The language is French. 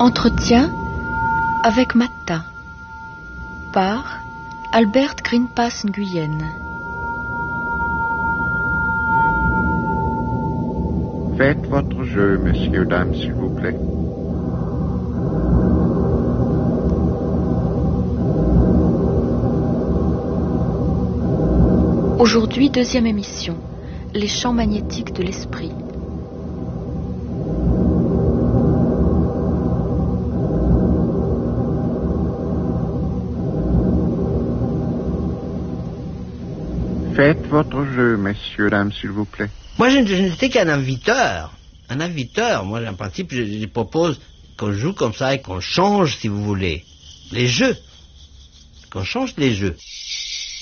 Entretien avec Matta par Albert Greenpass Nguyen. Faites votre jeu, messieurs, dames, s'il vous plaît. Aujourd'hui, deuxième émission, les champs magnétiques de l'esprit. Faites votre jeu, messieurs, dames, s'il vous plaît. Moi, je n'étais qu'un inviteur. Un inviteur. Moi, en principe, je propose qu'on joue comme ça et qu'on change, si vous voulez, les jeux. Qu'on change les jeux.